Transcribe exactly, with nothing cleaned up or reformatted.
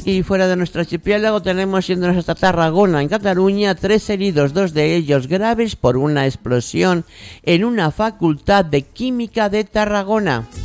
Y fuera de nuestro archipiélago tenemos, yéndonos hasta Tarragona, en Cataluña, tres heridos, dos de ellos graves por una explosión en una facultad de química de Tarragona.